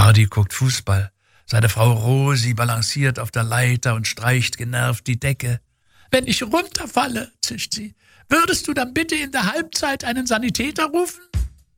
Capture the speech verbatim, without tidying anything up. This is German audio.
Hardy guckt Fußball. Seine Frau Rosi balanciert auf der Leiter und streicht genervt die Decke. »Wenn ich runterfalle«, zischt sie, »würdest du dann bitte in der Halbzeit einen Sanitäter rufen?«